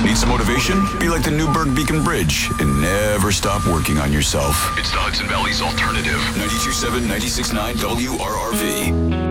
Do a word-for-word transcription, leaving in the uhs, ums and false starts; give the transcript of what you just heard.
Need some motivation? Be like the Newburgh Beacon Bridge and never stop working on yourself. It's the Hudson Valley's alternative. ninety-two point seven, ninety-six point nine W R R V.